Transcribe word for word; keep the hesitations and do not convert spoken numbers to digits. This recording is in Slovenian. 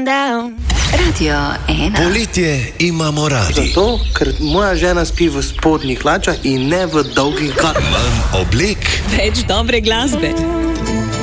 down. Radio ena. Poletje imamo radi. Zato, ker moja žena spi v spodnjih hlačah in ne v dolgih hlačah. Manj oblek. Več dobre glasbe.